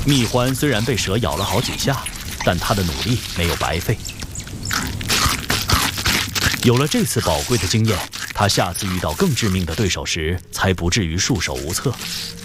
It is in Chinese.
蜜獾虽然被蛇咬了好几下，但他的努力没有白费。有了这次宝贵的经验，他下次遇到更致命的对手时，才不至于束手无策。